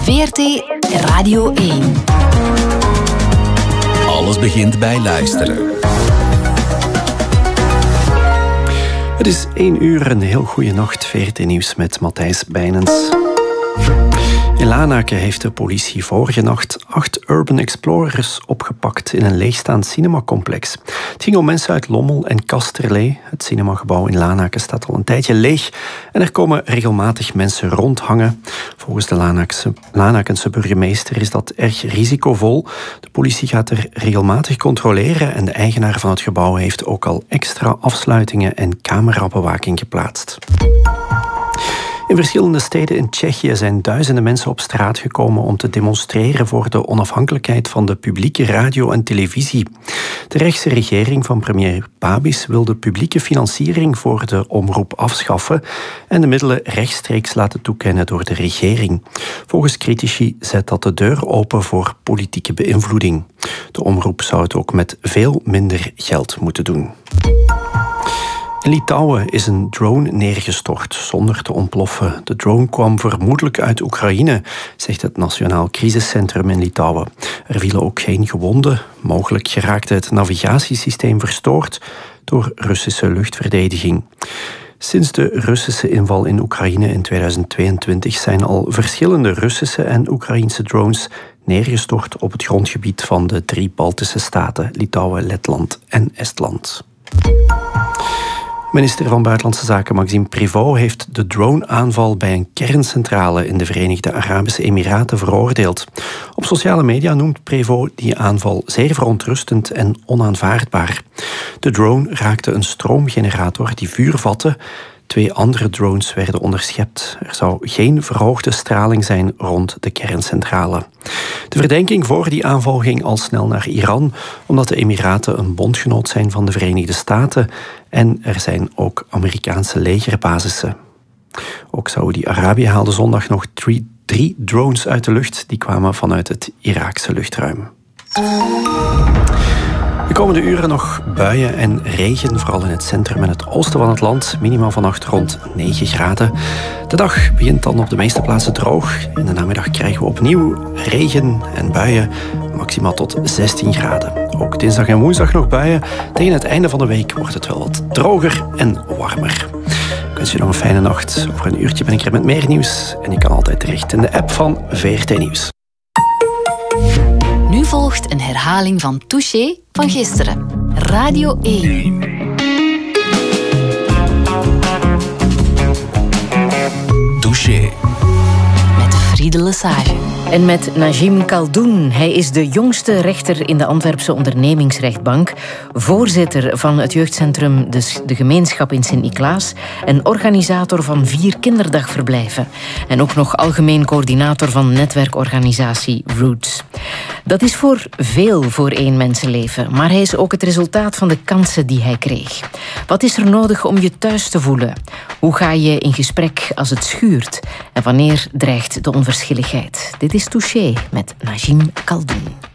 VRT Radio 1. Alles begint bij luisteren. Het is 1 uur, een heel goede nacht. VRT Nieuws met Matthijs Bijnens. In Lanaken heeft de politie vorige nacht 8 Urban Explorers opgepakt in een leegstaand cinemacomplex. Het ging om mensen uit Lommel en Kasterlee. Het cinemagebouw in Lanaken staat al een tijdje leeg en er komen regelmatig mensen rondhangen. Volgens de Lanakense burgemeester is dat erg risicovol. De politie gaat er regelmatig controleren en de eigenaar van het gebouw heeft ook al extra afsluitingen en camerabewaking geplaatst. In verschillende steden in Tsjechië zijn duizenden mensen op straat gekomen om te demonstreren voor de onafhankelijkheid van de publieke radio en televisie. De rechtse regering van premier Babis wil de publieke financiering voor de omroep afschaffen en de middelen rechtstreeks laten toekennen door de regering. Volgens critici zet dat de deur open voor politieke beïnvloeding. De omroep zou het ook met veel minder geld moeten doen. In Litouwen is een drone neergestort zonder te ontploffen. De drone kwam vermoedelijk uit Oekraïne, zegt het Nationaal Crisiscentrum in Litouwen. Er vielen ook geen gewonden. Mogelijk geraakte het navigatiesysteem verstoord door Russische luchtverdediging. Sinds de Russische inval in Oekraïne in 2022 zijn al verschillende Russische en Oekraïnse drones neergestort op het grondgebied van de 3 Baltische staten, Litouwen, Letland en Estland. Minister van Buitenlandse Zaken Maxime Prévost heeft de drone-aanval bij een kerncentrale in de Verenigde Arabische Emiraten veroordeeld. Op sociale media noemt Prévost die aanval zeer verontrustend en onaanvaardbaar. De drone raakte een stroomgenerator die vuur vatte. 2 andere drones werden onderschept. Er zou geen verhoogde straling zijn rond de kerncentrale. De verdenking voor die aanval ging al snel naar Iran, omdat de Emiraten een bondgenoot zijn van de Verenigde Staten en er zijn ook Amerikaanse legerbasissen. Ook Saoedi-Arabië haalde zondag nog 3 drones uit de lucht. Die kwamen vanuit het Iraakse luchtruim. De komende uren nog buien en regen, vooral in het centrum en het oosten van het land. Minima vannacht rond 9 graden. De dag begint dan op de meeste plaatsen droog. In de namiddag krijgen we opnieuw regen en buien, maximaal tot 16 graden. Ook dinsdag en woensdag nog buien. Tegen het einde van de week wordt het wel wat droger en warmer. Ik wens je nog een fijne nacht. Over een uurtje ben ik er met meer nieuws. En je kan altijd terecht in de app van VRT Nieuws. Nu volgt een herhaling van Touché van gisteren. Radio 1. Touché. Met Friede Lesage. En met Najim Khaldoun. Hij is de jongste rechter in de Antwerpse ondernemingsrechtbank, voorzitter van het jeugdcentrum De Gemeenschap in Sint-Niklaas en organisator van 4 kinderdagverblijven. En ook nog algemeen coördinator van netwerkorganisatie Roots. Dat is voor veel voor 1 mensenleven, maar hij is ook het resultaat van de kansen die hij kreeg. Wat is er nodig om je thuis te voelen? Hoe ga je in gesprek als het schuurt? En wanneer dreigt de onverschilligheid? Dit is Touché met Najim Khaldoun.